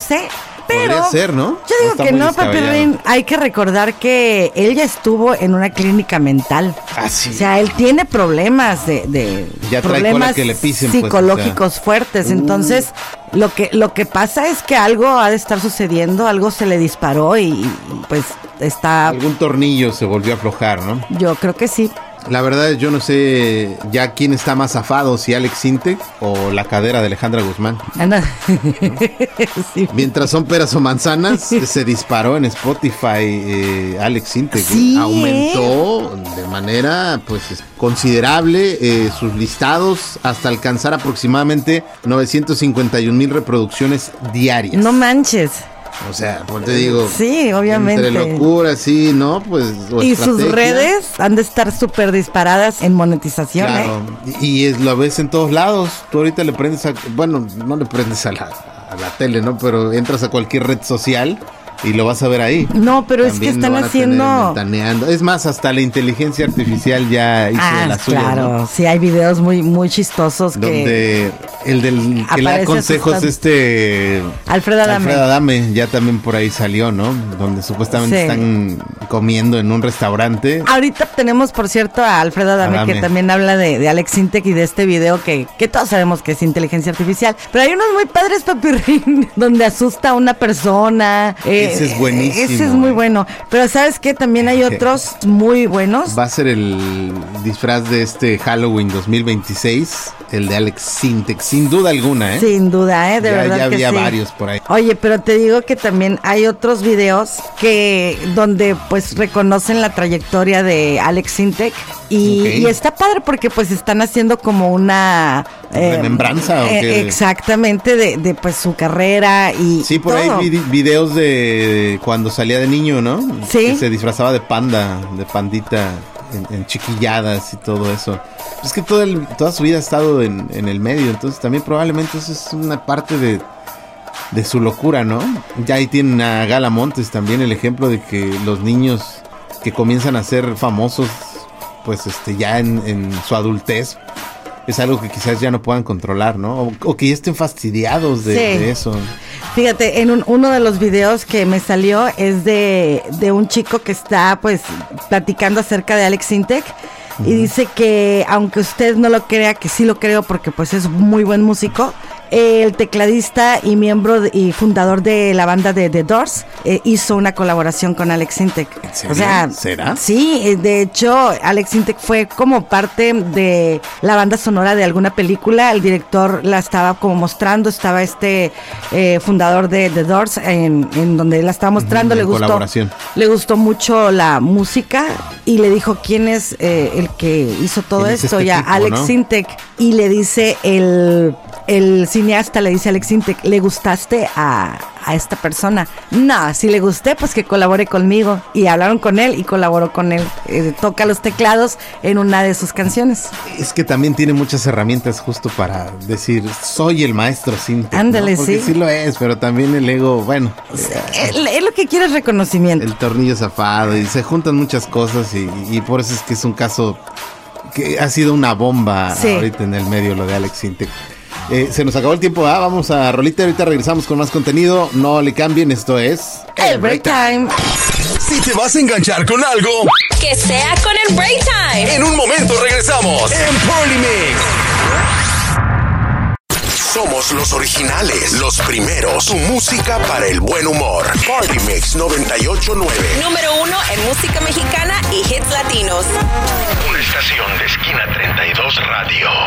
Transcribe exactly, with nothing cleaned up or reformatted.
sé. Pero podría ser, ¿no? Yo digo que no, Papirrín. Hay que recordar que él ya estuvo en una clínica mental. Ah, sí. O sea, él tiene problemas de, de ya problemas que le pisen, psicológicos pues, o sea. fuertes. Uh. Entonces, lo que lo que pasa es que algo ha de estar sucediendo, algo se le disparó y, y pues está. Algún tornillo se volvió a aflojar, ¿no? Yo creo que sí. La verdad es yo no sé ya quién está más zafado, si Alex Sintek o la cadera de Alejandra Guzmán. ¿No? Sí. Mientras son peras o manzanas, se disparó en Spotify eh, Alex Sintek. Sí, eh. Aumentó eh. de manera pues considerable eh, sus listados hasta alcanzar aproximadamente novecientos cincuenta y un mil reproducciones diarias. No manches. O sea, pues te digo. Sí, obviamente. Entre locura, sí, ¿no? Pues. Y sus redes han de estar súper disparadas en monetización. Claro. ¿eh? Y, y es, lo ves en todos lados. Tú ahorita le prendes a. Bueno, no le prendes a la, a la tele, ¿no? Pero entras a cualquier red social y lo vas a ver ahí. No, pero También es que están haciendo. Es más, hasta la inteligencia artificial ya hizo ah, de la suya. Claro, ¿no? Sí, hay videos muy, muy chistosos. Donde que el del que le da consejos asustando. este. Alfredo Adame. Alfredo Adame, ya también por ahí salió, ¿no? Donde supuestamente sí. están comiendo en un restaurante. Ahorita tenemos, por cierto, a Alfredo Adame, Adame. que también habla de, de Alex Sintek y de este video que, que todos sabemos que es inteligencia artificial. Pero hay unos muy padres, Papirrín, donde asusta a una persona. Eh, ese es buenísimo. Ese es muy bueno. Pero ¿sabes qué? También hay otros muy buenos. Va a ser el disfraz de este Halloween dos mil veintiséis, el de Alex Sintek, sin duda alguna, ¿eh? Sin duda, ¿eh? De ya, verdad ya que había sí. varios por ahí. Oye, pero te digo que también hay otros videos que donde pues reconocen la trayectoria de Alex Sintek y, okay. y está padre porque pues están haciendo como una eh, remembranza. ¿O qué? Eh, exactamente de, de pues su carrera y sí, por todo. ahí vi videos de cuando salía de niño, ¿no? Sí. Que se disfrazaba de panda, de pandita. En, en chiquilladas y todo eso. Es que todo el, toda su vida ha estado en, en el medio, entonces también probablemente eso es una parte de, de su locura, ¿no? Ya ahí tienen a Gala Montes también el ejemplo de que los niños que comienzan a ser famosos, pues este ya en, en su adultez, es algo que quizás ya no puedan controlar, ¿no? O, o que ya estén fastidiados de, sí. de eso. Fíjate, en un, uno de los videos que me salió es de, de un chico que está pues platicando acerca de Alex Sintek uh-huh. y dice que aunque usted no lo crea, que sí lo creo porque pues es muy buen músico, el tecladista y miembro de, y fundador de la banda de The Doors eh, hizo una colaboración con Alex Sintek. ¿En serio? O sea, ¿será? Sí, de hecho Alex Sintek fue como parte de la banda sonora de alguna película. El director la estaba como mostrando, estaba este eh, fundador de The Doors en, en donde la estaba mostrando. Uh-huh, le gustó, colaboración. Le gustó mucho la música y le dijo quién es eh, el que hizo todo esto, este ya tipo, Alex ¿no? Sintek, y le dice el el cineasta le dice a Alex Sintek, ¿le gustaste a, a esta persona? No, si le gusté, pues que colabore conmigo. Y hablaron con él y colaboró con él. Eh, toca los teclados en una de sus canciones. Es que también tiene muchas herramientas justo para decir, soy el maestro Sintek. Ándale, ¿no? Porque sí. sí lo es, pero también el ego, bueno. Eh, él, él lo que quiere es reconocimiento. El tornillo zafado y se juntan muchas cosas y, y por eso es que es un caso que ha sido una bomba sí. ahorita en el medio lo de Alex Sintek. Eh, se nos acabó el tiempo, ¿ah? Vamos a rolita, ahorita regresamos con más contenido. No le cambien, esto es El Break Time. Si te vas a enganchar con algo, que sea con el Break Time. En un momento regresamos en Polymix. Somos los originales, los primeros, tu música para el buen humor. Polymix noventa y ocho punto nueve. Número uno en música mexicana y hits latinos. Una estación de Esquina treinta y dos Radio.